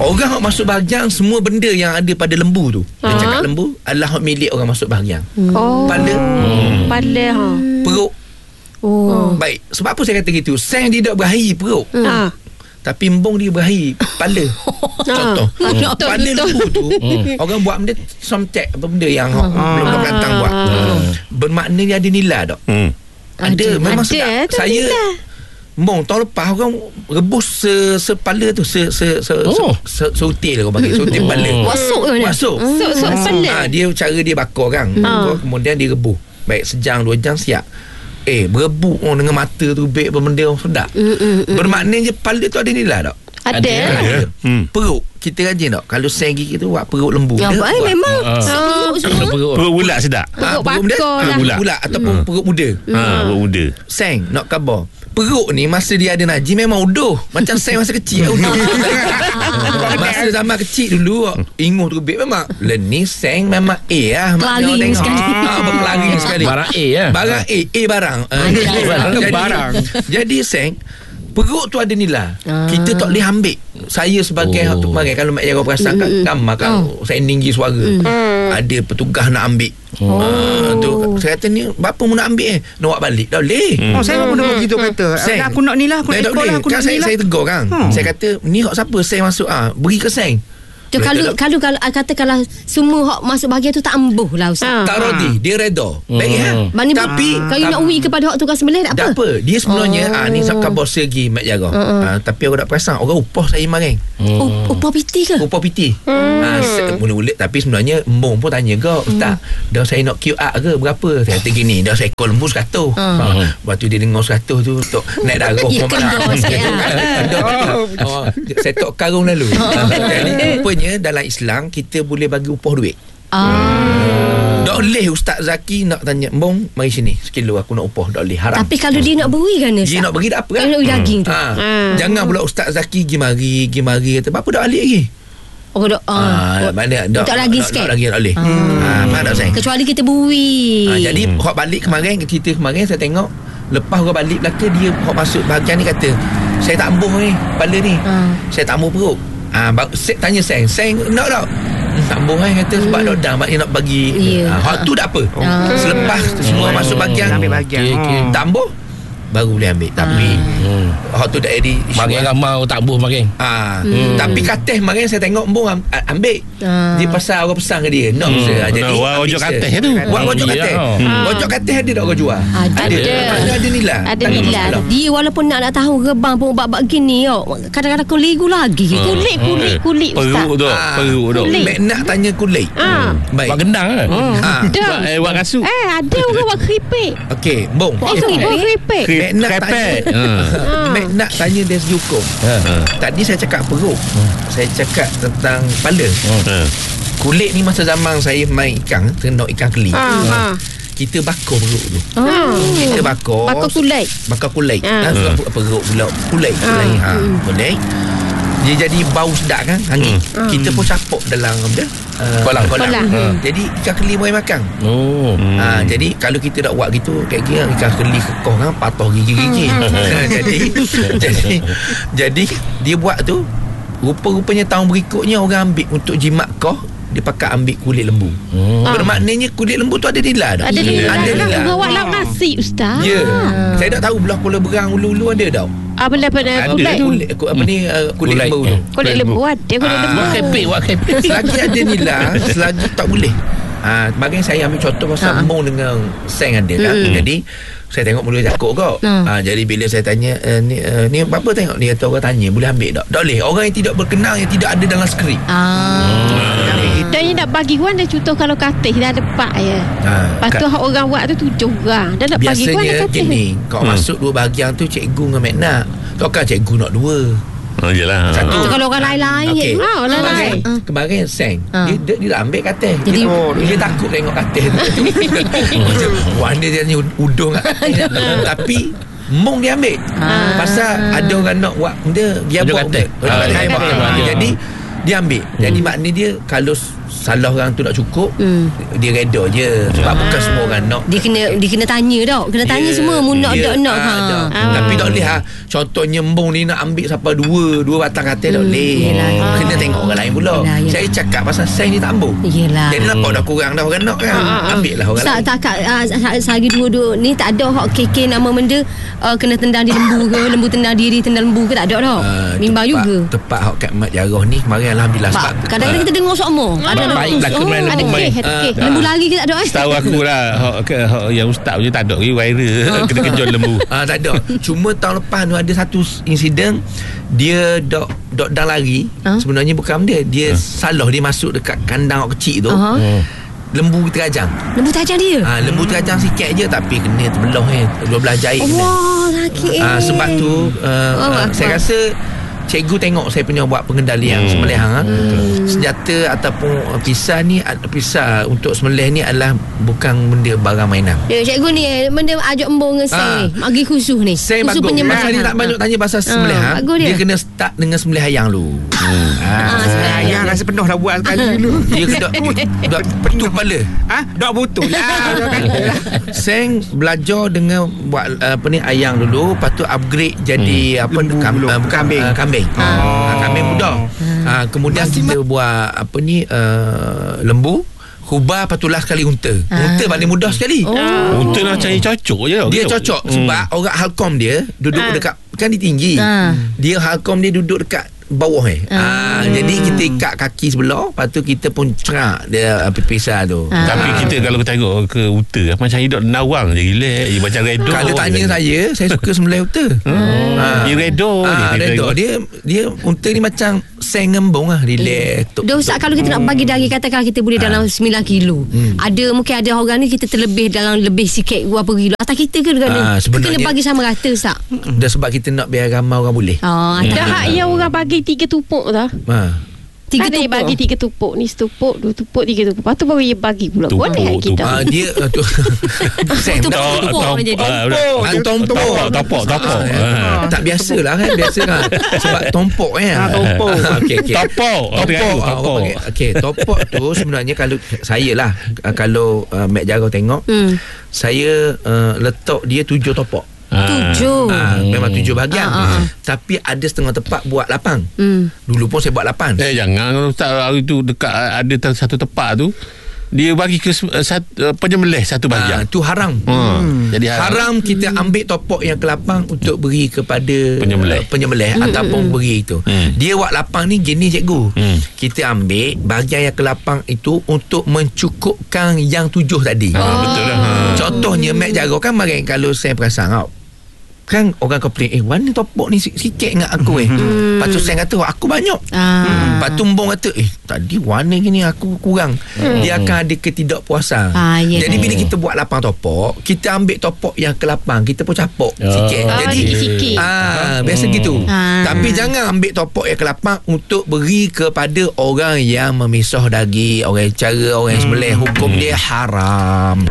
Orang hok masuk bahagian semua benda yang ada pada lembu tu. Dia cakap lembu adalah hok milik orang masuk bahagian. Kepala, perut. Baik, sebab apa saya kata gitu? Seng dia tak berahi perut. Tapi embung dia berahi kepala. Contoh kepala lembu tu orang buat benda somtek, apa benda yang belum pelantang buat. Bermakna dia ada nilai tak? Ada, memang sedap. Saya embung tahun lepas orang rebus sepala tu, seutil orang panggil, seutil kepala. Wasuk kepala. Dia cara dia bakar kan. Kemudian dia rebus. Baik, sejam 2 jam siap. Berebuk dengan mata tu beg benda orang sedap. Bermaknanya kepala tu ada nilai tak? Ada. Perut kita rajin tak? Kalau seng gigi tu buat perut lembu. Memang perut bulat sedap. Perut bakar lah. Bulat ataupun perut muda. Perut muda. Seng nak khabar. Perut ni masa dia ada najis memang uduh. Macam seng masa kecil uduh. Masa zaman kecil dulu inguh tu beg memang. Ni seng memang lah. Kelaring sekali. Berkelaring sekali. Barang A lah. Barang A barang. Barang. Jadi seng perut tu ada nilai. Kita tak boleh ambil. Saya sebagai tu kemarin kalau Mak Yara perasan kat gambar kan saya tinggi suara. Ada petugas nak ambil. Tu saya kata ni bapa mu nak ambil nak bawa balik. Tak boleh. Saya pun dah begitu kata. Aku nak ni lah, aku nak ikut lah, aku nak ni lah. Saya tegur kan. Saya kata ni hak siapa seng masuk beri ke seng. Kalau kata kalau semua hak masuk bahagian tu tak ambuh lah Ustaz. Tak rodi, dia reda. Baik tapi kalau nak uwi kepada hak tukang sembelih tak apa. Dia sebenarnya ni khabar segi Mak Yara. Tapi aku tak perasan orang upah saya maring. Upah piti ke? Upah piti. Mula-mula tapi sebenarnya embung pun tanya ke Ustaz, dah saya nak QR ke berapa? Saya kata gini, dah saya ekor lembu 100. Lepas tu dia dengar 100 tu untuk naik darah. Saya tok karung lalu. Jadi dalam Islam kita boleh bagi upah duit. Tak boleh Ustaz Zaki nak tanya Mbong mari sini sekilo aku nak upah. Tak boleh, haram. Tapi kalau dia nak beri kan Ustaz, dia nak beri tak apa kan? Dia nak beri daging tu. Jangan pula Ustaz Zaki pergi mari kata apa dah balik lagi. Mana tak lagi sikit. Tak lagi tak boleh. Mana tak sayang. Kecuali kita beri. Jadi hok balik kemarin cerita kemarin saya tengok lepas orang balik belakang dia hok masuk bahagian ni kata saya tak ambuh ni kepala ni. Saya tak ambuh perut. Tanya Seng nak tak? Tak ambuh kata sebab dah maknanya nak bagi. Hak tu tak apa. Selepas semua masuk bahagian tak ambuh baru boleh ambil. Tapi hak tu dah jadi bagian ramai tak ambuh makin. Tapi kates makin saya tengok embung ambil. Dia pasal orang pesan ke dia nak jadi wajak kates tu. Wajak kates. Wajak kates ada tak orang jual? Ada nilai. Ada nilai. Dia walaupun nak tahu rebang pun bab gini kadang-kadang keliru lagi. Kulit Ustaz. Perut tu. Mek nak tanya kulit. Baik. Buat gendang kan? Buat kasut. Ada orang buat keripik. Okey, bong. Keripik. Mek nak tanya dari segi hukum. Tadi saya cakap perut. Saya cakap tentang kepala. Kulit ni masa zaman saya main ikan, tengok ikan keli. Kita bakar perut tu. Kita bakar kulit. Bakar kulit. Perut pula kulit. Kulit. Dia jadi bau sedap kan, angin. Kita pun capuk dalam kolam. Jadi ikan keli boleh makan. Jadi kalau kita nak buat gitu kayak gini ikan keli kekoh kan patah gigi-gigi. Jadi dia buat tu rupa-rupanya tahun berikutnya orang ambil untuk jimat koh dia pakai ambil kulit lembu. Bermaknanya kulit lembu tu ada nilai dah. Ada nilai. Bawa lauk nasi Ustaz. Ya. Saya tak tahu belah Kuala Berang ulu-ulu ada tau. Kulit lembu tu. Kulit lembu ada. Buat kepik. Selagi ada nilai, selagi tak boleh. Bagian saya ambil contoh pasal embung dengan seng ada kan. Jadi saya tengok mula cakap kau. Jadi bila saya tanya ni apa tengok ni kata orang tanya boleh ambil tak? Tak boleh. Orang yang tidak berkenal yang tidak ada dalam skrip. Dan yang nak bagi guan dia contoh kalau katis dah ada pak ya. Lepas tu orang buat tu 7 orang. Dan nak bagi guan dia katis. Biasanya gini, kau masuk 2 bahagian tu cikgu dengan mek nak. Takkan cikgu nak 2. Yelah. Satu. Kalau orang lain-lain. Lain. Kemarin Seng dia ambil katil. Dia takut tengok katil tu. Wah dia tanya udung kat katil. Tapi mong dia ambil. Pasal ada orang nak buat dia buat. Jadi dia ambil. Jadi maknanya dia kalau salah orang tu nak cukup, dia reda je. Sebab bukan semua orang nak. Dia kena tanya dah. Kena tanya semua mu nak nak. Tapi tak boleh contohnya embung ni nak ambil sampai dua batang katil tak boleh. Kena tengok seng pula. Saya cakap pasal seng ni tak ambuh. Yelah. Jadi nampak dah kurang dah orang nak kan. Ambil lah orang lain. Tak sehari dua ni tak ada hak KK nama benda kena tendang di lembu ke, lembu tendang diri, tendang lembu ke, tak ada dah. Bimbang juga. Tepat hak kat Mat Jarrah ni kemarin alhamdulillah sebab kadang-kadang kita dengar sokmo. Ada baiklah kemain lembu lari ke tak ada. Setahu aku lah hak yang ustaz punya tak ada viral kena kejut lembu. Tak ada. Cuma tahun lepas tu ada satu insiden dia dok dah lari. Sebenarnya bukan dia salah dia masuk dekat kandang kecil tu. Lembu terajang. Lembu terajang dia? Lembu terajang sikit je tapi kena terbelah 12 jahit kena. Wah, sakit. Sebab tu saya rasa cikgu tengok saya punya buat pengendalian sembelih senjata ataupun pisau ni, pisau untuk sembelih ni adalah bukan benda barang mainan. Ya, cikgu ni benda ajak embung dengan seng ni. Bagi khusus ni. Seng khusus bagus. penyembelihan. Masa ni tak banyak tanya pasal sembelih dia kena start dengan sembelih ayam dulu. Sembelih ayam rasa penuh dah buat sekali dulu. Dia kena dok putus kepala. Dok butuh lah. Seng belajar dengan buat ayam dulu, lepas tu upgrade jadi kambing. Kambing muda. Kemudian kita buat lembu, Hubah, lepas tu last sekali unta. Unta paling mudah sekali. Unta nak cari cocok je. Dia cocok sebab orang halkom dia duduk dekat, kan dia tinggi. Dia halkom dia duduk dekat bawah jadi kita ikat kaki sebelah, lepas tu kita pun cerak dia pisau tu. Tapi kita kalau kita tengok ke unta macam hidup nawang je, relax macam redo. Kalau tanya saya suka sembelih unta. Dia redo dia unta ni macam seng ngembung lah, relax. Ustaz, kalau kita nak bagi daging, katakan kita boleh dalam 9 kilo. Mungkin ada orang ni kita terlebih dalam lebih sikit berapa kilo atas kita ke kena bagi sama rata, Ustaz? Dah sebab kita nak biar ramai orang boleh. Dah hak yang orang bagi 3 tupuk dah. 3 tupuk. Bagi 3 tupuk. Ni setupuk, 2 tupuk, 3 tupuk. Lepas tu baru dia bagi pula. Boleh kita. Dia tu tompok. Tak biasalah kan. Sebab tompok tompok tu sebenarnya kalau Mat Jarrah tengok, saya letak dia 7 topok. 7 memang 7 bahagian. Tapi ada setengah tepat buat 8. Dulu pun saya buat 8. Jangan Ustaz, hari tu dekat ada satu tepat tu dia bagi ke penyembelih satu bahagian. Tu haram. Jadi haram kita ambil topok yang ke-8 untuk beri kepada penyembelih ataupun beri itu. Dia buat 8 ni jenis cikgu. Kita ambil bahagian yang ke-8 itu untuk mencukupkan yang 7 tadi. Betul lah. Contohnya Mat Jarrah kan mari kalau saya perasan kan orang komplain, mana topok ni sikit dengan aku lepas tu saya kata aku banyak. Lepas tu Mbong kata tadi warna gini aku kurang. Dia akan ada ketidakpuasan. Jadi bila kita buat 8 topok, kita ambil topok yang ke-8, kita pun capok sikit. Jadi sikit. Biasa gitu. Tapi jangan ambil topok yang ke-8 untuk beri kepada orang yang memisah daging, orang yang sembelih. Hukum dia haram.